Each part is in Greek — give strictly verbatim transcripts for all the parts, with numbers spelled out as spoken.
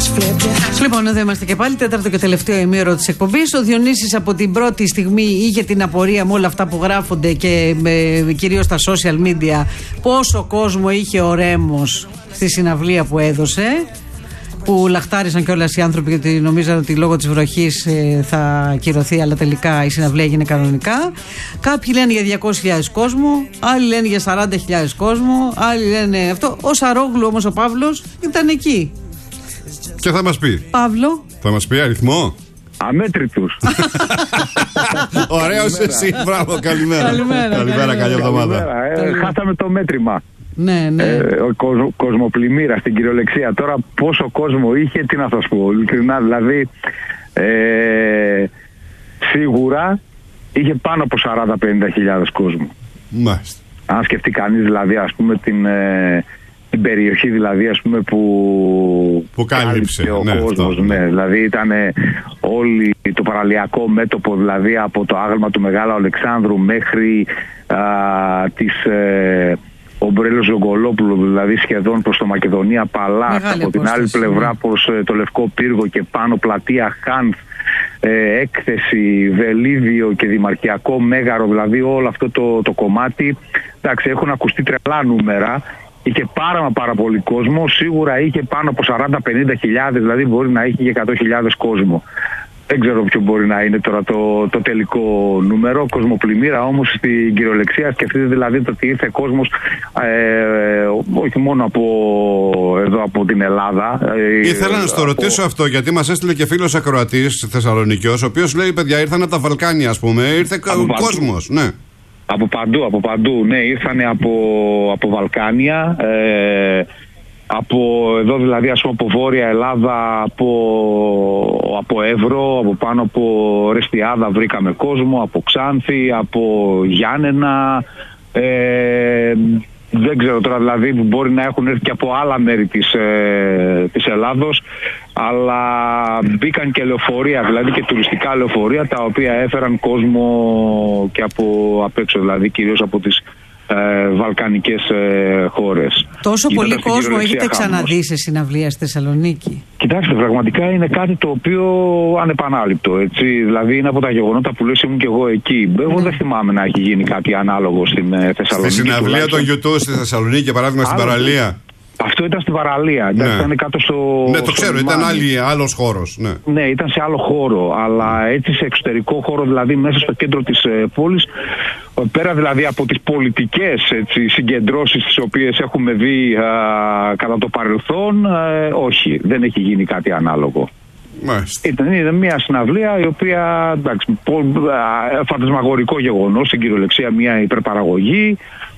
Λοιπόν, εδώ είμαστε και πάλι, τέταρτο και τελευταίο ημίωρο της εκπομπής. Ο Διονύσης από την πρώτη στιγμή είχε την απορία με όλα αυτά που γράφονται και με, κυρίως στα social media, πόσο κόσμο είχε ο Ρέμος στη συναυλία που έδωσε, που λαχτάρισαν κιόλας οι άνθρωποι γιατί νομίζαν ότι λόγω της βροχής ε, θα κυρωθεί, αλλά τελικά η συναυλία έγινε κανονικά. Κάποιοι λένε για διακόσιες χιλιάδες κόσμο, άλλοι λένε για σαράντα χιλιάδες κόσμο, άλλοι λένε αυτό. Ο Σαρόγλου όμως, ο Παύλος, ήταν εκεί. Και θα μας πει. Παύλο. Θα μας πει αριθμό. Αμέτρητους. Ωραίος εσύ, μπράβο, καλημέρα. Καλημέρα, καλημέρα, καλή εβδομάδα. Ε, χάσαμε το μέτρημα. Ναι, ναι. Ε, ο κοσμο, κοσμοπλημμύρα στην κυριολεξία. Τώρα πόσο κόσμο είχε, τι να σας πω. Ειλικρινά, δηλαδή ε, σίγουρα είχε πάνω από σαράντα με πενήντα χιλιάδες κόσμο. Μάλιστα. Αν σκεφτεί κανείς δηλαδή, ας πούμε, την, ε, την περιοχή δηλαδή, ας πούμε, που, που κάλυψε ο ναι, κόσμος, αυτό. ναι, δηλαδή ήταν όλη το παραλιακό μέτωπο, δηλαδή από το άγαλμα του Μεγάλου Αλεξάνδρου μέχρι α, τις ε, Ομπρέλος Ζογκολόπουλου, δηλαδή σχεδόν προς το Μακεδονία Παλάτ, από την άλλη πλευρά ναι. προς ε, το Λευκό Πύργο και πάνω πλατεία Χάνθ, ε, έκθεση, Βελίδιο και Δημαρχιακό Μέγαρο, δηλαδή όλο αυτό το, το κομμάτι. Εντάξει, έχουν ακουστεί τρελά νούμερα. Είχε πάρα μα πάρα πολύ κόσμο, σίγουρα είχε πάνω από σαράντα με πενήντα χιλιάδες, δηλαδή μπορεί να είχε και εκατό χιλιάδες κόσμο. Δεν ξέρω ποιο μπορεί να είναι τώρα το, το τελικό νούμερο. Κοσμοπλημμύρα όμως στην κυριολεξία, σκεφτείτε δηλαδή το ότι ήρθε κόσμος ε, όχι μόνο από εδώ από την Ελλάδα. Ε, Ήθελα να στο από... ρωτήσω αυτό, γιατί μας έστειλε και φίλος ακροατής Θεσσαλονικιός, ο οποίος λέει, παιδιά, ήρθαν από τα Βαλκάνια, ας πούμε, ήρθε ο κόσμος, ναι. Από παντού, από παντού, ναι, ήρθαν από, από Βαλκάνια, ε, από εδώ δηλαδή, ας πούμε, από Βόρεια Ελλάδα, από, από Εύρο, από πάνω από Ρεστιάδα βρήκαμε κόσμο, από Ξάνθη, από Γιάννενα, ε, δεν ξέρω τώρα, δηλαδή μπορεί να έχουν έρθει και από άλλα μέρη της, ε, της Ελλάδος, αλλά μπήκαν και λεωφορεία, δηλαδή και τουριστικά λεωφορεία, τα οποία έφεραν κόσμο και από απ' έξω, δηλαδή κυρίως από τις ε, βαλκανικές ε, χώρες. Τόσο Κοίτα πολύ κόσμο έχετε ξαναδεί σε συναυλία στη Θεσσαλονίκη? Κοιτάξτε, πραγματικά είναι κάτι το οποίο ανεπανάληπτο, έτσι. Δηλαδή είναι από τα γεγονότα που λες, ήμουν και εγώ εκεί. Εγώ mm. δεν θυμάμαι να έχει γίνει κάτι ανάλογο στην ε, Θεσσαλονίκη. Στη συναυλία των YouTube στη Θεσσαλονίκη, για παράδειγμα, στην παραλία. Αυτό ήταν στην παραλία. Ναι. Ήταν κάτω στο. Ναι, το ξέρω, ήταν άλλη, άλλος χώρος. Ναι. ναι, ήταν σε άλλο χώρο. Αλλά έτσι σε εξωτερικό χώρο, δηλαδή μέσα στο κέντρο της ε, πόλης, πέρα δηλαδή από τις πολιτικές έτσι, συγκεντρώσεις τις οποίες έχουμε δει α, κατά το παρελθόν, ε, όχι, δεν έχει γίνει κάτι ανάλογο. Μάλιστα. Ήταν, ήταν μια συναυλία η οποία, εντάξει, φαντασμαγορικό γεγονός, στην κυριολεξία μια υπερπαραγωγή.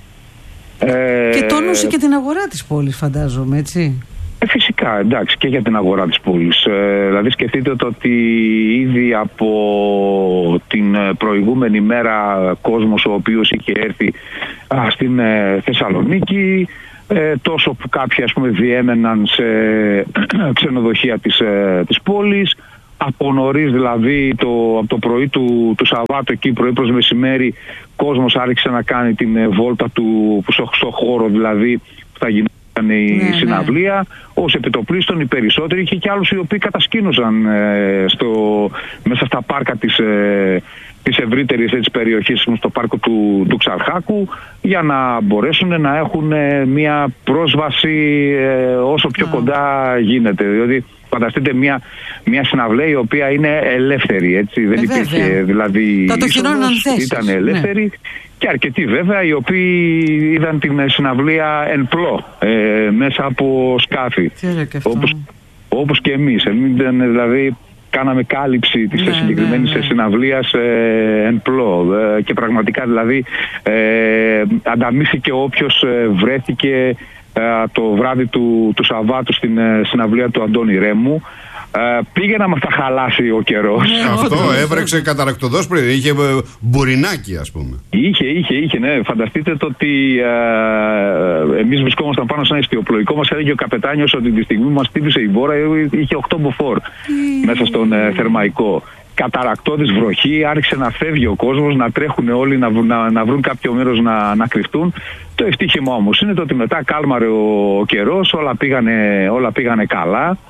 Ε, και τόνωσε και την αγορά της πόλης, φαντάζομαι, έτσι. Ε, φυσικά, εντάξει, και για την αγορά της πόλης. Ε, δηλαδή σκεφτείτε το ότι ήδη από την προηγούμενη μέρα κόσμος ο οποίος είχε έρθει α, στην ε, Θεσσαλονίκη, ε, τόσο που κάποιοι, ας πούμε, διέμεναν σε ξενοδοχεία της, ε, της πόλης. Από νωρίς δηλαδή, το, από το πρωί του, του Σαββάτου, εκεί πρωί προς μεσημέρι, κόσμος άρχισε να κάνει την ε, βόλτα του στο, στο χώρο δηλαδή που θα γινόταν η ναι, συναυλία. Ναι. Ως επιτοπλίστων οι περισσότεροι, είχε και άλλους οι οποίοι κατασκήνωσαν ε, στο, μέσα στα πάρκα της, ε, της ευρύτερης έτσι, περιοχής, στο πάρκο του, του Ξαρχάκου, για να μπορέσουν να έχουν ε, μια πρόσβαση ε, όσο πιο yeah. κοντά γίνεται. Διότι φανταστείτε μια, μια συναυλία η οποία είναι ελεύθερη, έτσι, δεν ε, υπήρχε βέβαια. Δηλαδή είσοδος, ήταν ελεύθερη ναι. Και αρκετοί βέβαια οι οποίοι είδαν την συναυλία εν πλώ, ε, μέσα από σκάφη, όπως, όπως και εμείς, εμείς δηλαδή κάναμε κάλυψη της ναι, συγκεκριμένης ναι, ναι. συναυλίας ε, εν πλώ ε, και πραγματικά δηλαδή ε, ανταμείφθηκε όποιος ε, βρέθηκε το βράδυ του, του Σαββάτου στην ε, συναυλία του Αντώνη Ρέμου. Ε, πήγε να μας τα χαλάσει ο καιρός. Ναι, αυτό έβρεξε καταρακτοδός πριν. Είχε μπουρινάκι, ας πούμε. Είχε, είχε, είχε, ναι. Φανταστείτε το ότι ε, εμείς βρισκόμασταν πάνω σε ένα ιστιοπλοϊκό. Μας έλεγε ο καπετάνιος ότι τη στιγμή που μας χτύπησε η βόρα είχε οκτώ μποφόρ mm. μέσα στον ε, θερμαϊκό. Καταρακτώδης βροχή, άρχισε να φεύγει ο κόσμος, να τρέχουν όλοι, να, να, να βρουν κάποιο μέρος να, να κρυφτούν. Το ευτύχημα όμως είναι το ότι μετά κάλμαρε ο, ο καιρός, όλα πήγανε, όλα πήγανε καλά.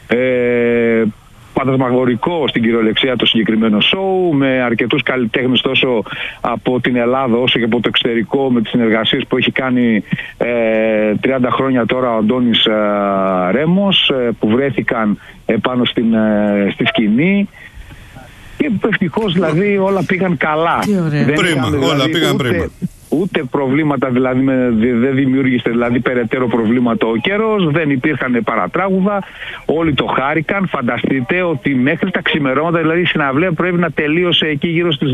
Ε, Παντασμαγορικό στην κυριολεξία το συγκεκριμένο σοου, με αρκετούς καλλιτέχνες τόσο από την Ελλάδα όσο και από το εξωτερικό, με τις συνεργασίες που έχει κάνει ε, τριάντα χρόνια τώρα ο Αντώνης ε, Ρέμος, ε, που βρέθηκαν επάνω στην, ε, στη σκηνή. Και ευτυχώς δηλαδή όλα πήγαν καλά. Δεν πρίμα, είχαν, δηλαδή, όλα πήγαν ούτε, πρίμα. Ούτε προβλήματα, δηλαδή με, δεν δημιούργησε δηλαδή περαιτέρω προβλήματα ο καιρός, δεν υπήρχαν παρατράγουδα, όλοι το χάρηκαν. Φανταστείτε ότι μέχρι τα ξημερώματα, δηλαδή η συναυλία πρέπει να τελείωσε εκεί γύρω στις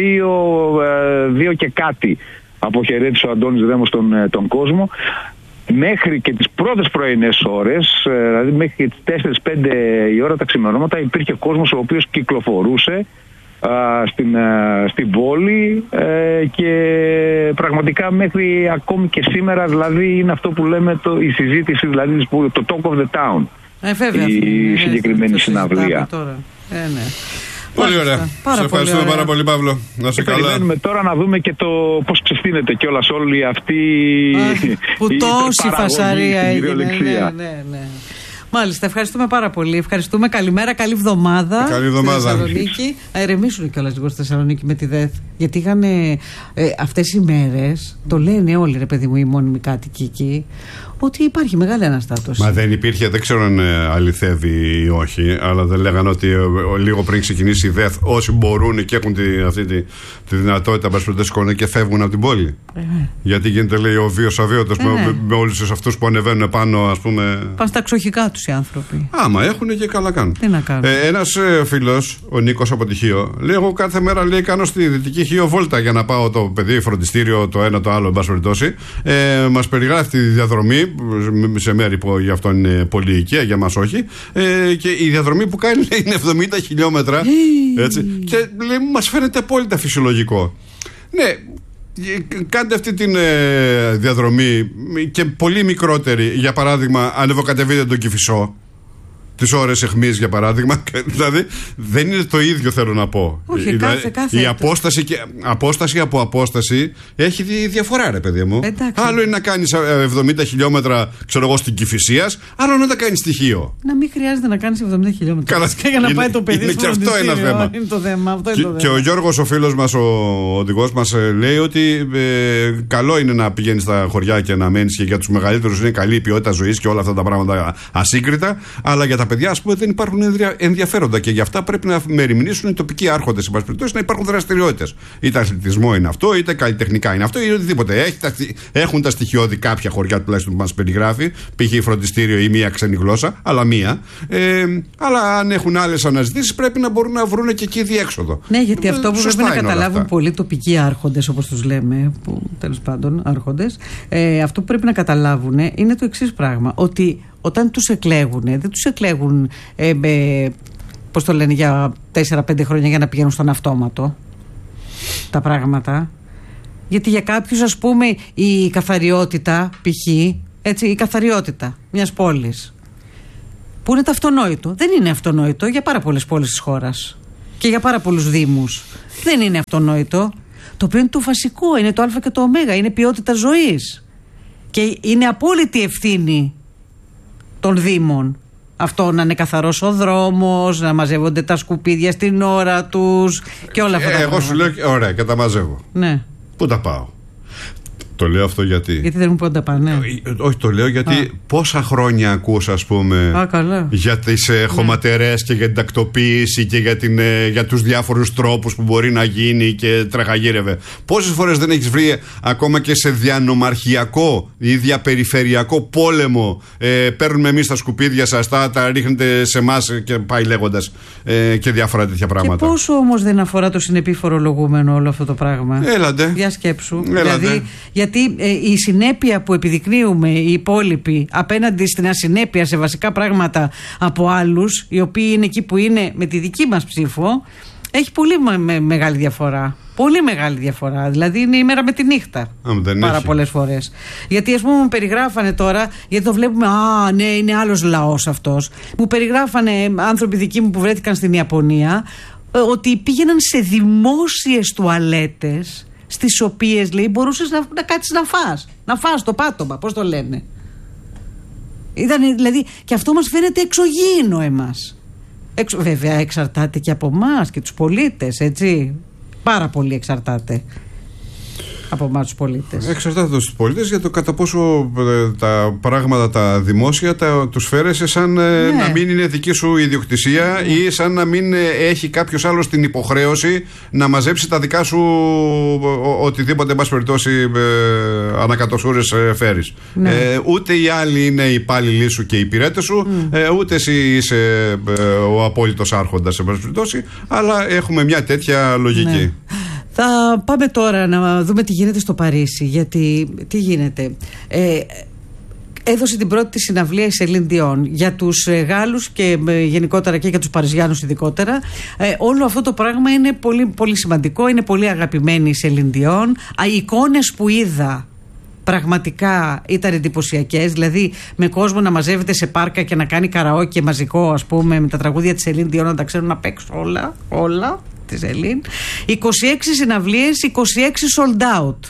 δύο και κάτι. Αποχαιρέτησε ο Αντώνης Ρέμος τον, τον κόσμο. Μέχρι και τις πρώτες πρωινές ώρες, δηλαδή μέχρι και τις τέσσερις πέντε η ώρα τα ξημερώματα, υπήρχε κόσμος ο οποίος κυκλοφορούσε Στην, στην πόλη, ε, και πραγματικά μέχρι ακόμη και σήμερα δηλαδή είναι αυτό που λέμε το, η συζήτηση, δηλαδή το talk of the town, ε, βέβαια, η ε, συγκεκριμένη συναυλία. Ε, ναι. Πολύ ωραία. Πάρα σε ευχαριστούμε πολύ πάρα πολύ, Παύλο. Να είσαι καλά. Περιμένουμε τώρα να δούμε και το πώς ξεστήνεται κιόλας όλη αυτή Αχ, που η τόση φασαρία έγινε. Ναι, ναι, ναι. Μάλιστα, ευχαριστούμε πάρα πολύ. Ευχαριστούμε. Καλημέρα, καλή εβδομάδα. Καλή εβδομάδα. Στη Θεσσαλονίκη. Να ηρεμήσουν κιόλας λίγο στη Θεσσαλονίκη με τη ΔΕΘ. Γιατί είχαν ε, αυτές οι μέρες, το λένε όλοι, ρε παιδί μου, οι μόνιμοι κάτοικοι εκεί, ότι υπάρχει μεγάλη αναστάτωση. Μα δεν υπήρχε, δεν ξέρω αν αληθεύει ή όχι, αλλά δεν λέγανε ότι ε, λίγο πριν ξεκινήσει η ΔΕΘ, όσοι μπορούν και έχουν τη, αυτή τη, τη δυνατότητα μπασπροτεσκόνε και φεύγουν από την πόλη. Ε, Γιατί γίνεται, λέει, ο βίος αβίωτος, ε, με, με, με όλους αυτούς που ανεβαίνουν πάνω, ας πούμε. Πάνε στα εξοχικά τους οι άνθρωποι. Άμα έχουν και καλά κάνουν. Τι να κάνουν. Ε, ένας ε, φίλος, ο Νίκος από τη Χίο, λέει: εγώ κάθε μέρα, λέει, κάνω στη Δυτική Χίο βόλτα για να πάω το παιδί, φροντιστήριο, το ένα το άλλο, εν πάση περιπτώσει. Ε, μας περιγράφει τη διαδρομή σε μέρη που για αυτό είναι πολύ οικία, για μας όχι. Ε, και η διαδρομή που κάνει, λέει, είναι εβδομήντα χιλιόμετρα. Έτσι, και λέει, μας φαίνεται απόλυτα φυσιολογικό. Ναι. Κάντε αυτή τη ε, διαδρομή και πολύ μικρότερη. Για παράδειγμα, ανεβοκατεβείτε τον Κηφισό τις ώρες αιχμής, για παράδειγμα. Δηλαδή δεν είναι το ίδιο, θέλω να πω. Όχι, η, κάθε, κάθε η απόσταση, και, απόσταση από απόσταση έχει διαφορά, ρε παιδί μου. Εντάξει. Άλλο είναι να κάνεις εβδομήντα χιλιόμετρα, ξέρω εγώ, στην Κηφισίας, άλλο να τα κάνεις στοιχείο. Να μην χρειάζεται να κάνεις εβδομήντα χιλιόμετρα. Καλά, για να είναι, πάει το παιδί είναι στο και αυτό ένα θέμα. Είναι το θέμα. Αυτό είναι και, το θέμα. και ο Γιώργος, ο φίλος μας, ο οδηγός μας, λέει ότι ε, καλό είναι να πηγαίνεις στα χωριά και να μένεις, και για τους μεγαλύτερους είναι καλή η ποιότητα ζωής και όλα αυτά τα πράγματα ασύγκριτα. Αλλά για τα παιδιά, ας πούμε, δεν υπάρχουν ενδιαφέροντα, και γι' αυτά πρέπει να μεριμνήσουν οι τοπικοί άρχοντες, να υπάρχουν δραστηριότητες. Είτε αθλητισμό είναι αυτό, είτε καλλιτεχνικά είναι αυτό, ή οτιδήποτε. Έχει, τα, έχουν τα στοιχειώδη κάποια χωριά τουλάχιστον που μας περιγράφει, π.χ. φροντιστήριο ή μία ξένη γλώσσα, αλλά μία. Ε, αλλά αν έχουν άλλες αναζητήσεις, πρέπει να μπορούν να βρουν και εκεί διέξοδο. Ναι, γιατί ε, αυτό που πρέπει να καταλάβουν πολλοί τοπικοί άρχοντες, όπως τους λέμε, που τέλος πάντων άρχοντες, ε, αυτό που πρέπει να καταλάβουν είναι το εξής πράγμα. Ότι όταν τους εκλέγουν, δεν τους εκλέγουν ε, ε, πώς το λένε, για τέσσερα πέντε χρόνια για να πηγαίνουν στον αυτόματο τα πράγματα. Γιατί για κάποιους, ας πούμε, η καθαριότητα, π.χ. έτσι, η καθαριότητα μιας πόλης, που είναι το αυτονόητο, δεν είναι αυτονόητο για πάρα πολλές πόλεις της χώρας και για πάρα πολλούς δήμους. Δεν είναι αυτονόητο. Το οποίο είναι το βασικό, είναι το α και το ω, είναι ποιότητα ζωής. Και είναι απόλυτη ευθύνη των δήμων αυτό, να είναι καθαρός ο δρόμος, να μαζεύονται τα σκουπίδια στην ώρα τους και όλα αυτά. Ε, τα εγώ πράγματα. σου λέω, ωραία, και τα μαζεύω. Ναι. Πού τα πάω? Το λέω αυτό γιατί. Γιατί δεν μου πόντα πάνε. Ε, όχι, το λέω γιατί Α. πόσα χρόνια ακούς, ας πούμε, Α, καλά. για τις ε, χωματερές και για την τακτοποίηση και για, την, ε, για τους διάφορους τρόπους που μπορεί να γίνει και τραχαγύρευε. Πόσες φορές δεν έχεις βρει ακόμα και σε διανομαρχιακό ή διαπεριφερειακό πόλεμο, ε, παίρνουμε εμείς τα σκουπίδια σας, τα, τα ρίχνετε σε εμάς και πάει λέγοντας, ε, και διάφορα τέτοια πράγματα. Και πόσο όμως δεν αφορά το συνεπή φορολογούμενο όλο αυτό το πράγμα? Έλατε. Για σκέψου. Έλατε. Δηλαδή, γιατί ε, η συνέπεια που επιδεικνύουμε οι υπόλοιποι απέναντι στην ασυνέπεια σε βασικά πράγματα από άλλους, οι οποίοι είναι εκεί που είναι με τη δική μας ψήφο, έχει πολύ με, με, μεγάλη διαφορά. Πολύ μεγάλη διαφορά. Δηλαδή είναι η μέρα με τη νύχτα. Α, πάρα πολλές φορές. Γιατί, ας πούμε, μου περιγράφανε τώρα, γιατί το βλέπουμε, α, ναι, είναι άλλος λαός αυτός. Μου περιγράφανε άνθρωποι δικοί μου που βρέθηκαν στην Ιαπωνία, ότι πήγαιναν σε δημόσιες τουαλέτες, στις οποίες, λέει, μπορούσες να, να κάτσεις να φας. Να φας το πάτωμα, πώς το λένε. Ήταν, δηλαδή, και αυτό μας φαίνεται εξωγήινο εμάς. Εξ, βέβαια εξαρτάται και από εμάς και τους πολίτες, έτσι. Πάρα πολύ εξαρτάται από εμάς τους πολίτες. Εξαρτάται τους πολίτες για το κατά πόσο ε, τα πράγματα τα δημόσια τα, τους φέρεσαι σαν ε, ναι. να μην είναι δική σου ιδιοκτησία ναι. ή σαν να μην ε, έχει κάποιος άλλος την υποχρέωση να μαζέψει τα δικά σου ο, οτιδήποτε εν πάση περιπτώσει ε, ανακατοσούρες ε, φέρεις. Ναι. Ε, ούτε οι άλλοι είναι οι υπάλληλοι σου και οι υπηρέτες σου, mm. ε, ούτε εσύ είσαι ε, ο απόλυτος άρχοντας εν πάση περιπτώσει, αλλά έχουμε μια τέτοια λογική. Ναι. Θα πάμε τώρα να δούμε τι γίνεται στο Παρίσι, γιατί τι γίνεται. Ε, έδωσε την πρώτη συναυλία η Σελίν Διόν για τους ε, Γάλλους και ε, γενικότερα και για τους Παριζιάνους ειδικότερα. Ε, όλο αυτό το πράγμα είναι πολύ, πολύ σημαντικό, είναι πολύ αγαπημένη η Σελίν Διόν. Οι εικόνες που είδα πραγματικά ήταν εντυπωσιακές, δηλαδή με κόσμο να μαζεύεται σε πάρκα και να κάνει καραόκε μαζικό, ας πούμε, με τα τραγούδια της Σελίν Διόν να τα ξέρουν να παίξουν όλα, όλα. Της Ελλήν. είκοσι έξι συναυλίες, είκοσι έξι sold out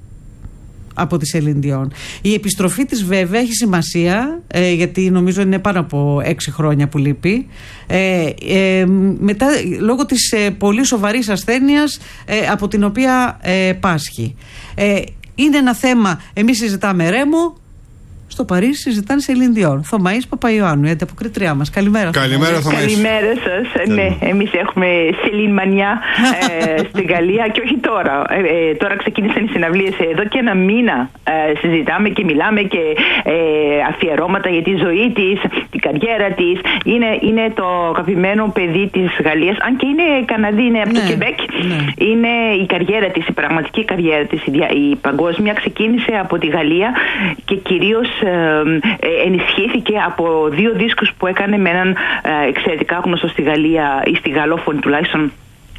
από τη Σελίν Διόν. Η επιστροφή της βέβαια έχει σημασία, ε, γιατί νομίζω είναι πάνω από έξι χρόνια που λείπει, ε, ε, μετά λόγω της ε, πολύ σοβαρής ασθένειας ε, από την οποία ε, πάσχει. Ε, είναι ένα θέμα, εμείς συζητάμε Ρέμο, στο Παρίσι συζητάνε Σελίν Διόν. Θωμαΐς Παπαϊωάννου, η ανταποκρίτριά μας. Καλημέρα. Καλημέρα, Θωμαΐς. Καλημέρα σας. Ναι, εμείς έχουμε Σελίν μανιά ε, στην Γαλλία και όχι τώρα. Ε, ε, τώρα ξεκίνησαν οι συναυλίες εδώ και ένα μήνα. Ε, συζητάμε και μιλάμε και ε, αφιερώματα για τη ζωή της, την καριέρα της. Είναι, είναι το αγαπημένο παιδί της Γαλλίας, αν και είναι Καναδί, είναι από ναι, το Κεμπέκ. Ναι. Είναι η καριέρα της, η πραγματική καριέρα της, η, η παγκόσμια, ξεκίνησε από τη Γαλλία και κυρίως ενισχύθηκε από δύο δίσκους που έκανε με έναν εξαιρετικά γνωστό στη Γαλλία ή στη γαλλόφωνη τουλάχιστον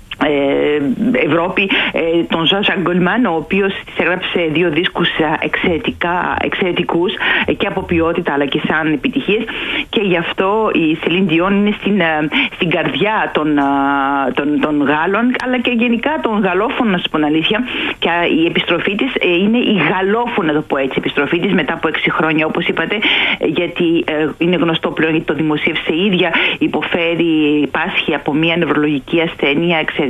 Ευρώπη, τον Jean-Jacques Goldman, ο οποίος της έγραψε δύο δίσκους εξαιρετικά, εξαιρετικούς και από ποιότητα αλλά και σαν επιτυχίες, και γι' αυτό η Σελίν Διόν είναι στην, στην καρδιά των, των, των Γάλλων αλλά και γενικά των γαλλόφωνων, να σας πω την αλήθεια, και η επιστροφή της είναι η γαλλόφωνη, να το πω έτσι, επιστροφή της μετά από έξι χρόνια, όπως είπατε, γιατί είναι γνωστό πλέον, γιατί το δημοσίευσε η ίδια, υποφέρει, πάσχει από μια νευρολογική ασθένεια εξαιρετικά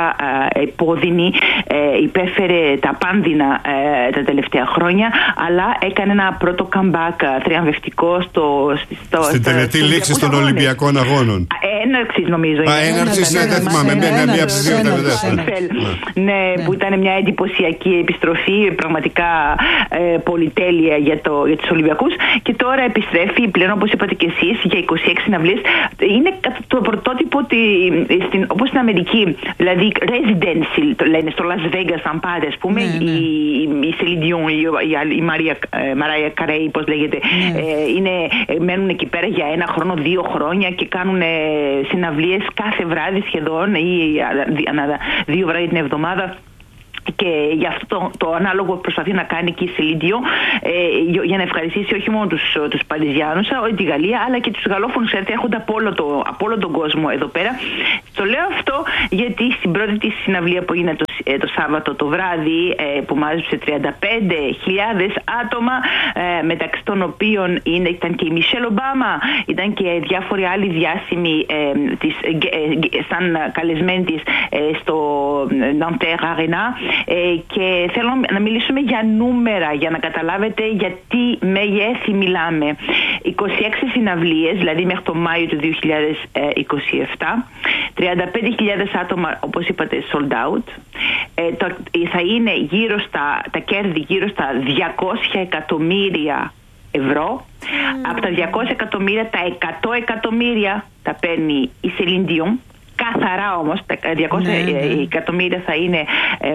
επώδυνη, υπέφερε τα πάνδυνα τα τελευταία χρόνια, αλλά έκανε ένα πρώτο comeback θριαμβευτικό στο, στο, στην τελετή λήξη των Ολυμπιακών Αγώνων. Έναρξη, νομίζω. Α, έναρξη, ναι, δεν θυμάμαι. Μία από τις δύο τελετές. Ναι, που ήταν μια εντυπωσιακή επιστροφή, πραγματικά πολυτέλεια για τους Ολυμπιακούς, και τώρα επιστρέφει πλέον, όπως είπατε και εσείς, για είκοσι έξι συναυλίες. Είναι το πρωτότυπο όπως στην Αμερική. Δηλαδή, residency, το λένε στο Las Vegas, αν πάτε, ας πούμε, ναι, ναι. η, η Céline Dion, η, η, η Mariah Carey, πώς λέγεται, ναι. ε, είναι, μένουν εκεί πέρα για ένα χρόνο, δύο χρόνια και κάνουν ε, συναυλίες κάθε βράδυ σχεδόν ή ανά δύο βράδυ την εβδομάδα. Και γι' αυτό το, το ανάλογο προσπαθεί να κάνει και η Σελίν Διόν, ε, για να ευχαριστήσει όχι μόνο τους, τους Παριζιάνους, τη Γαλλία, αλλά και τους γαλλόφωνους, γιατί έρχονται από όλο, το, από όλο τον κόσμο εδώ πέρα. Το λέω αυτό γιατί στην πρώτη της συναυλία που έγινε το, το Σάββατο το βράδυ, ε, που μάζεψε τριάντα πέντε χιλιάδες άτομα, ε, μεταξύ των οποίων είναι, ήταν και η Μισελ Ομπάμα, ήταν και διάφοροι άλλοι διάσημοι ε, της, ε, ε, σαν καλεσμένοι της ε, στο Nanterre Arena. Ε, και θέλω να μιλήσουμε για νούμερα, για να καταλάβετε γιατί μεγέθη μιλάμε. είκοσι έξι συναυλίες, δηλαδή μέχρι το Μάιο του δύο χιλιάδες είκοσι επτά, τριάντα πέντε χιλιάδες άτομα, όπως είπατε, sold out. Ε, το, θα είναι γύρω στα, τα κέρδη γύρω στα διακόσια εκατομμύρια ευρώ. Mm. Από τα διακόσια εκατομμύρια, τα εκατό εκατομμύρια τα παίρνει η Σελίν Διόν. Καθαρά όμως, τα διακόσια ναι, ναι. εκατομμύρια θα είναι, ε,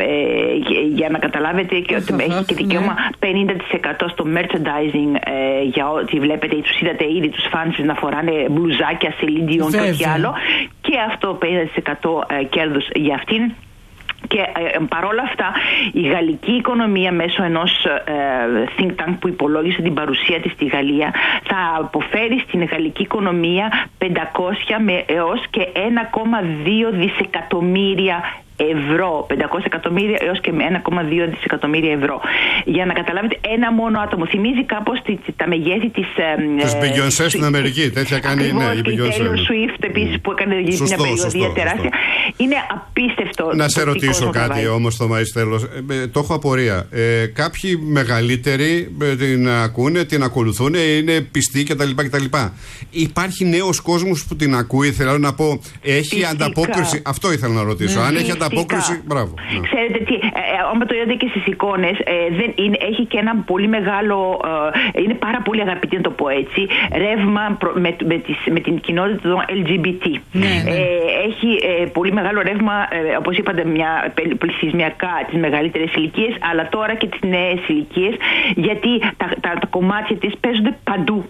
ε, για να καταλάβετε, και ότι έχει και δικαίωμα ναι. πενήντα τοις εκατό στο merchandising, ε, για ό,τι βλέπετε, τους είδατε ήδη τους φάνς να φοράνε μπλουζάκια, Σελίν Διόν και όχι άλλο, και αυτό πενήντα τοις εκατό κέρδους για αυτήν. Και ε, παρόλα αυτά η γαλλική οικονομία μέσω ενός ε, think tank που υπολόγισε την παρουσία της στη Γαλλία θα αποφέρει στην γαλλική οικονομία πεντακόσια με έως και ένα κόμμα δύο δισεκατομμύρια ευρώ, πεντακόσια εκατομμύρια έως και ένα κόμμα δύο δισεκατομμύρια ευρώ. Για να καταλάβετε, ένα μόνο άτομο. Θυμίζει κάπως τη, τα μεγέθη της Της Beyoncé στην Αμερική. Τέτοια κάνει η Beyoncé. Και η Taylor Swift επίσης που έκανε σωστό, μια περιοδία σωστό, τεράστια. σωστό. Είναι απίστευτο. Να σε ρωτήσω κάτι όμως, Θωμαής, τέλος. Ε, το έχω απορία. Ε, κάποιοι μεγαλύτεροι ε, την ακούνε, την ακολουθούν, είναι πιστοί κτλ. κτλ. Υπάρχει νέος κόσμος που την ακούει, θέλω να πω, έχει Φυσικά. ανταπόκριση. Αυτό ήθελα να ρωτήσω. Ναι. Αν έχει ανταπόκριση, μπράβο. Ναι. Ξέρετε τι, άμα το είδατε και στις εικόνες, ε, δεν είναι, έχει και ένα πολύ μεγάλο, ε, είναι πάρα πολύ αγαπητή να το πω έτσι, ρεύμα προ, με, με, τις, με την κοινότητα των ελ τζι μπι τι. Ναι, ναι. Ε, έχει ε, πολύ μεγάλο ρεύμα, ε, όπως είπατε, μια, πληθυσμιακά τις μεγαλύτερες ηλικίες, αλλά τώρα και τις νέες ηλικίες, γιατί τα, τα, τα κομμάτια της παίζονται παντού.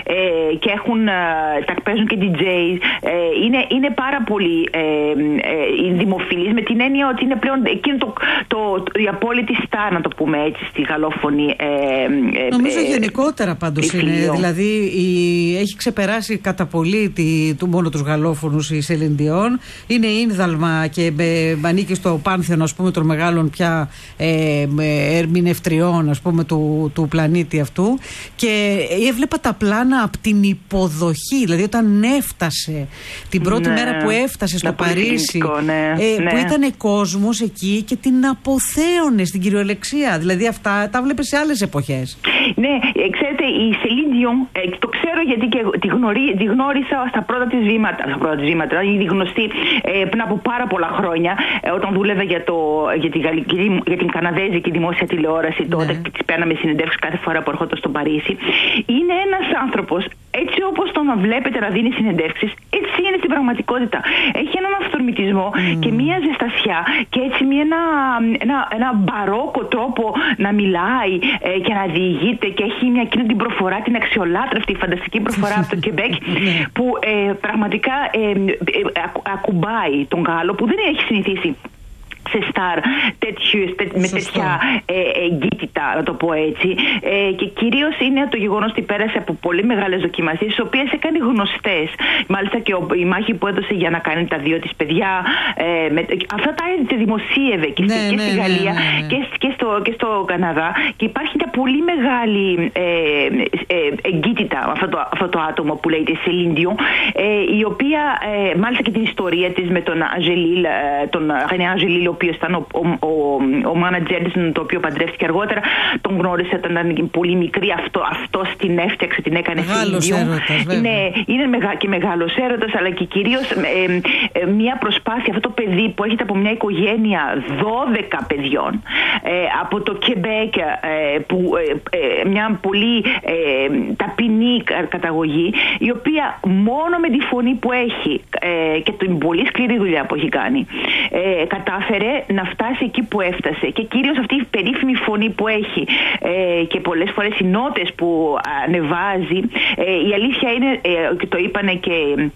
Ε, και έχουν, ε, τα παίζουν και ντι τζέι. Ε, είναι, είναι πάρα πολύ ε, ε, δημοφιλής, με την έννοια ότι είναι πλέον εκείνο το, το, το, η απόλυτη στάρ, να το πούμε έτσι, στη γαλλόφωνη. Ε, ε, Νομίζω ε, γενικότερα πάντως είναι. Δηλαδή η, έχει ξεπεράσει κατά πολύ τη, του, μόνο τους γαλλόφωνους η Σελίν Διόν. Είναι ίνδαλμα και με, ανήκει στο πάνθεον, ας πούμε, των μεγάλων πια ε, ερμηνευτριών, ας πούμε, του, του πλανήτη αυτού. Και έβλεπα τα πλάνα από την υποδοχή. Δηλαδή όταν έφτασε την πρώτη ναι, μέρα που έφτασε στο Παρίσι, ναι, ε, ναι. που ήταν κόσμος εκεί και την αποθέωνε στην κυριολεξία. Δηλαδή αυτά τα βλέπεις σε άλλες εποχές. Ναι, ε, ξέρετε, η Σελίν Διόν, ε, το ξέρω γιατί και τη, γνωρί, τη γνώρισα στα πρώτα της βήματα, στα πρώτα της βήματα, ήδη γνωστή ε, πριν από πάρα πολλά χρόνια, ε, όταν δούλευε για, το, για, τη γαλλική, για την καναδέζικη δημόσια τηλεόραση τότε, ναι. Και της παίρναμε συνεντεύξεις κάθε φορά που ερχόταν στο Παρίσι. Είναι ένας άνθρωπος, έτσι όπως τον βλέπετε να δίνει συνεντεύξεις, έτσι είναι στην πραγματικότητα. Έχει έναν αυθορμητισμό mm. και μία ζεστασιά και έτσι μία, ένα, ένα, ένα μπαρόκο τρόπο να μιλάει ε, και να διηγείται, και έχει μια εκείνη την προφορά, την αξιολάτρευτη, φανταστική προφορά από το Κεμπέκ που ε, πραγματικά ε, ε, ακου, ακουμπάει τον Γάλλο που δεν έχει συνηθίσει σε στάρ τέτοιου, τέ, με τέτοια ε, εγκύτητα, να το πω έτσι. Ε, και κυρίως είναι το γεγονός ότι πέρασε από πολύ μεγάλες δοκιμασίες, τις οποίες έκανε γνωστές. Μάλιστα και ο, η μάχη που έδωσε για να κάνει τα δύο της παιδιά. Ε, με, αυτά τα έδειξε, δημοσίευε και, ναι, στη, και ναι, στη Γαλλία ναι, ναι, ναι. Και, και, στο, και στο Καναδά. Και υπάρχει μια πολύ μεγάλη ε, ε, εγκύτητα αυτό το, αυτό το άτομο που λέγεται Σελίν Διόν, ε, η οποία ε, μάλιστα και την ιστορία της με τον Αγελίλ, ε, τον Ρενέ Αγελίλ, ο οποίος ήταν ο, ο, ο, ο μάνατζερ της, το οποίο παντρεύτηκε αργότερα, τον γνώρισε όταν ήταν πολύ μικρή, αυτό, αυτός την έφτιαξε, την έκανε μεγάλος έρωτας, είναι, είναι μεγα, και μεγάλος έρωτας, αλλά και κυρίως ε, ε, μια προσπάθεια, αυτό το παιδί που έχετε από μια οικογένεια δώδεκα παιδιών, ε, από το Κεμπέκ, ε, που, ε, ε, μια πολύ ε, ταπεινή καταγωγή, η οποία μόνο με τη φωνή που έχει ε, και την πολύ σκληρή δουλειά που έχει κάνει, ε, κατάφερε να φτάσει εκεί που έφτασε, και κυρίως αυτή η περίφημη φωνή που έχει ε, και πολλές φορές οι νότες που ανεβάζει, ε, η αλήθεια είναι, ε, και το είπανε και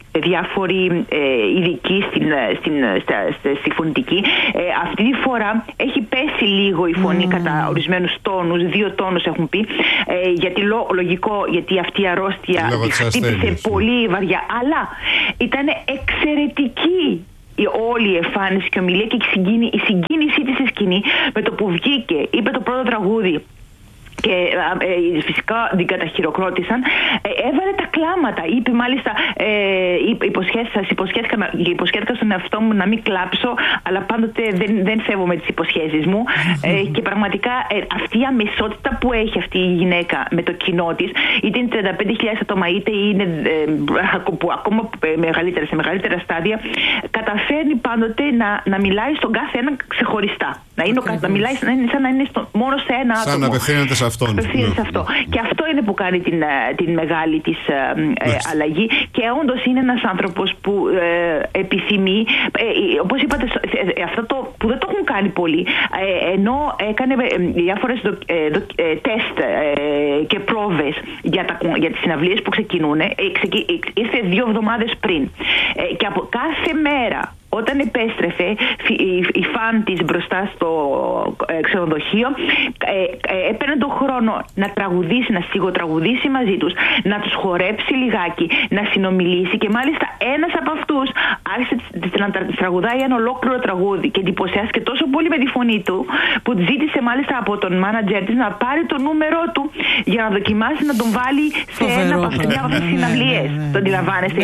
διάφοροι ε, ειδικοί στην, στην, στα, στα, στη φωνητική, ε, αυτή τη φορά έχει πέσει λίγο η φωνή mm. κατά ορισμένους τόνους, δύο τόνους έχουν πει, ε, γιατί λο, λογικό, γιατί αυτή η αρρώστια χτύπησε πολύ βαριά, αλλά ήταν εξαιρετική η όλη η εμφάνιση και ομιλία και η, συγκίνη, η συγκίνησή της στη σκηνή με το που βγήκε, είπε το πρώτο τραγούδι και ε, φυσικά την καταχειροκρότησαν, ε, έβαλε τα κλάματα, είπε μάλιστα ε, υποσχέθηκα, υποσχέθηκα, υποσχέθηκα στον εαυτό μου να μην κλάψω, αλλά πάντοτε δεν, δεν φεύγω με τις υποσχέσεις μου, ε, και πραγματικά ε, αυτή η αμεσότητα που έχει αυτή η γυναίκα με το κοινό της, είτε είναι τριάντα πέντε χιλιάδες άτομα είτε είναι ε, που ακόμα μεγαλύτερα, σε μεγαλύτερα στάδια, καταφέρνει πάντοτε να, να μιλάει στον κάθε έναν ξεχωριστά, να, είναι, να μιλάει να είναι, σαν να είναι στο, μόνο σε ένα άτομο. Σαν να απευθύνεται σε αυτόν. Ναι. Σε αυτό. Και αυτό είναι που κάνει την, την μεγάλη της ε, αλλαγή, και όντως είναι ένας άνθρωπος που ε, επιθυμεί, ε, όπως είπατε, ε, αυτό το, που δεν το έχουν κάνει πολλοί, ε, ενώ έκανε ε, διάφορες δο, ε, δο, ε, τεστ ε, και πρόβες για, τα, για τις συναυλίες που ξεκινούν, ε, ξεκι, ε, ήρθε δύο εβδομάδες πριν, ε, και από κάθε μέρα όταν επέστρεφε η φαν της μπροστά στο ξενοδοχείο, έπαιρνε τον χρόνο να τραγουδήσει, να σιγοτραγουδήσει μαζί τους, να τους χορέψει λιγάκι, να συνομιλήσει, και μάλιστα ένας από αυτούς άρχισε να τραγουδάει ένα ολόκληρο τραγούδι και εντυπωσιάστηκε τόσο πολύ με τη φωνή του, που ζήτησε μάλιστα από τον μάνατζερ της να πάρει το νούμερό του για να δοκιμάσει να τον βάλει σε ένα από αυτές τις συναυλίες. Το αντιλαμβάνεστε?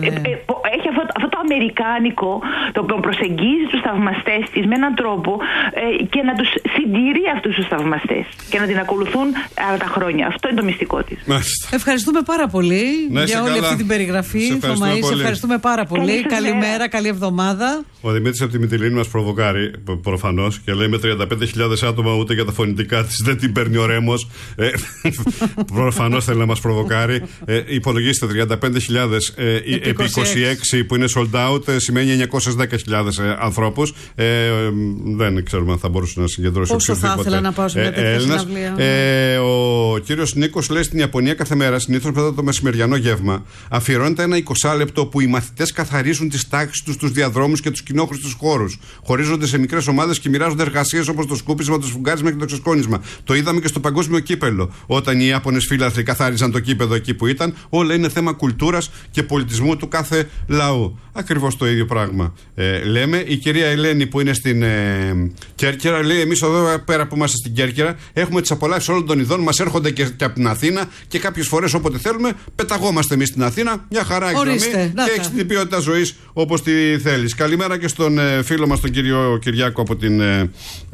Έχει αυτό, αυτό το αμερικάνικο, το οποίο προσεγγίζει τους θαυμαστές της με έναν τρόπο ε, και να τους συντηρεί αυτούς τους θαυμαστές και να την ακολουθούν άλλα τα χρόνια. Αυτό είναι το μυστικό της. Ευχαριστούμε πάρα πολύ να για όλη καλά. αυτή την περιγραφή. Θωμαή, σε ευχαριστούμε πάρα πολύ. Καλή Καλημέρα, καλή εβδομάδα. Ο Δημήτρης από τη Μυτιλήνη μας προβοκάρει προφανώς και λέει με τριάντα πέντε χιλιάδες άτομα ούτε για τα φωνητικά της δεν την παίρνει ο Ρέμος. Ε, προφανώς θέλει να μας προβοκάρει. Ε, υπολογίστε τριάντα πέντε χιλιάδες ε, επί είκοσι έξι που είναι sold out, ε, σημαίνει εννιακόσιες δέκα χιλιάδες ε, ανθρώπους. Ε, ε, δεν ξέρουμε αν θα μπορούσε να συγκεντρώσει πόσο θα ήθελα να πάω σε μια τέτοια συναυλία. Ε, ο κύριος Νίκος λέει στην Ιαπωνία κάθε μέρα, συνήθως μετά το μεσημεριανό γεύμα, αφιερώνεται ένα εικοσάλεπτο που οι μαθητές καθαρίζουν τις τάξεις τους, τους διαδρόμους και τους κοινόχρηστους χώρους. Χωρίζονται σε μικρές ομάδες και μοιράζονται εργασίες όπως το σκούπισμα, το σφουγγάρισμα και το ξεσκόνισμα. Το είδαμε και στο παγκόσμιο κύπελο. Όταν οι Ιάπωνες φίλαθλοι καθάριζαν το κήπεδο εκεί που ήταν, όλα είναι θέμα κουλτούρας και πολιτισμού του κάθε λαού. Ακριβώς το ίδιο πράγμα ε, λέμε. Η κυρία Ελένη που είναι στην ε, Κέρκυρα λέει: εμείς εδώ πέρα που είμαστε στην Κέρκυρα έχουμε τις απολαύσεις όλων των ειδών. Μας έρχονται και, και από την Αθήνα και κάποιες φορές όποτε θέλουμε πεταγόμαστε εμείς στην Αθήνα. Μια χαρά εκδρομή και έχεις την ποιότητα ζωής όπως τη θέλεις. Καλημέρα και στον ε, φίλο μας τον κύριο Κυριάκο από την ε,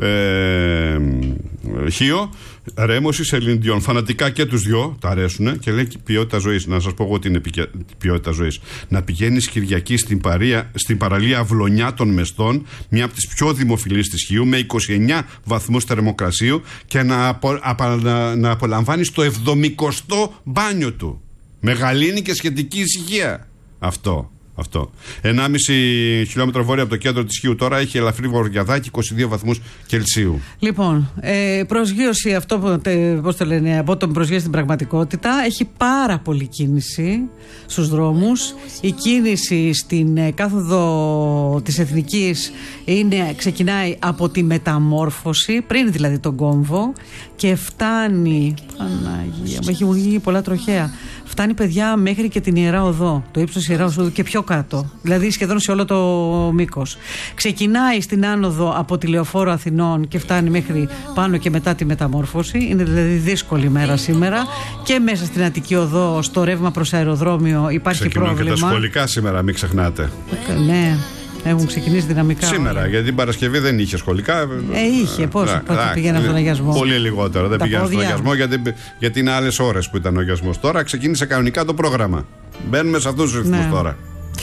ε, Χίο. Ρέμωση, Σελίν, φανατικά και τους δυο, τα αρέσουνε και λέει ποιότητα ζωής. Να σας πω εγώ τι είναι ποιότητα ζωής. Να πηγαίνεις Κυριακή στην, παρία, στην παραλία Αυλωνιά των Μεστών, μια από τις πιο δημοφιλείς της Χίου, με είκοσι εννέα βαθμούς θερμοκρασίου και να, απο, απα, να, να απολαμβάνεις το εβδομηκοστό μπάνιο του. Με γαλήνη και σχετική ησυχία. Αυτό. Αυτό. ενάμιση χιλιόμετρο βόρεια από το κέντρο της Χίου τώρα έχει ελαφρύ βορειαδάκι, είκοσι δύο βαθμούς Κελσίου. Λοιπόν, ε, προσγείωση αυτό που πώς το λένε, από τον προσγείωση στην πραγματικότητα. Έχει πάρα πολλή κίνηση στους δρόμους. Η κίνηση στην ε, κάθοδο της Εθνικής είναι, ξεκινάει από τη Μεταμόρφωση, πριν δηλαδή τον κόμβο, και φτάνει. Παναγία, έχει γίνει πολλά τροχαία. Φτάνει, παιδιά, μέχρι και την Ιερά Οδό, το ύψος της Ιεράς Οδού και πιο κάτω. Δηλαδή σχεδόν σε όλο το μήκος. Ξεκινάει στην άνοδο από τη Λεωφόρο Αθηνών και φτάνει μέχρι πάνω και μετά τη Μεταμόρφωση. Είναι δηλαδή δύσκολη μέρα σήμερα. Και μέσα στην Αττική Οδό, στο ρεύμα προς αεροδρόμιο, υπάρχει Ξεκινούν πρόβλημα. Και τα σχολικά σήμερα, μην ξεχνάτε. Ε, ναι. Έχουν ξεκινήσει δυναμικά. Σήμερα, όλα. Γιατί την Παρασκευή δεν είχε σχολικά. Ε, είχε, πόσο πήγαινε στον αγιασμό. Πολύ λιγότερο. Δεν πήγαινε στον αγιασμό γιατί, γιατί είναι άλλες ώρες που ήταν ο αγιασμός. Τώρα ξεκίνησε κανονικά το πρόγραμμα. Μπαίνουμε σε αυτούς τους ρυθμούς ναι. τώρα.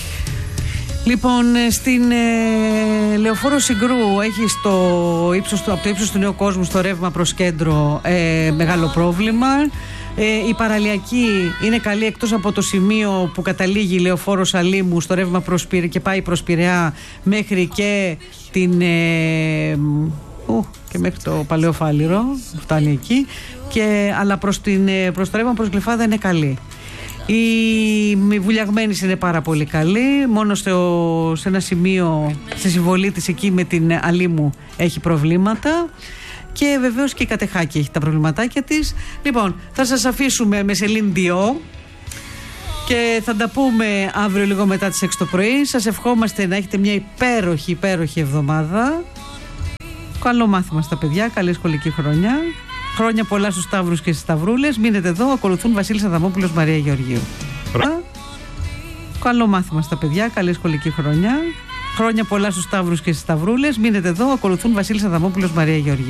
Λοιπόν, στην ε, Λεωφόρο Συγκρού έχει στο ύψος του, από το ύψος του Νέου Κόσμου στο ρεύμα προς κέντρο ε, μεγάλο πρόβλημα. Ε, η παραλιακή είναι καλή εκτός από το σημείο που καταλήγει η Λεωφόρος Αλήμου στο ρεύμα προς, και πάει προς Πειραιά μέχρι και την ε, ου, και μέχρι το Παλαιό Φάληρο, φτάνει εκεί, και, αλλά προς, την, προς το ρεύμα προς Γλυφάδα είναι καλή. Η Βουλιαγμένης είναι πάρα πολύ καλή. Μόνο στο, σε ένα σημείο στη συμβολή της εκεί με την Αλήμου έχει προβλήματα. Και βεβαίως και η Κατεχάκη έχει τα προβληματάκια της. Λοιπόν, θα σας αφήσουμε με Σελίν Διό και θα τα πούμε αύριο λίγο μετά τις έξι το πρωί. Σας ευχόμαστε να έχετε μια υπέροχη, υπέροχη εβδομάδα. Καλό μάθημα στα παιδιά, καλή σχολική χρονιά. Χρόνια πολλά στους Σταύρους και στις Σταυρούλες. Μείνετε εδώ, ακολουθούν Βασίλης Αδαμόπουλος, Μαρία Γεωργίου. Ρα. Καλό μάθημα στα παιδιά, καλή σχολική χρονιά. Χρόνια πολλά στους Σταύρους και στις Σταυρούλες. Μείνετε εδώ, ακολουθούν Βασίλης Αδαμόπουλος, Μαρία Γεωργίου.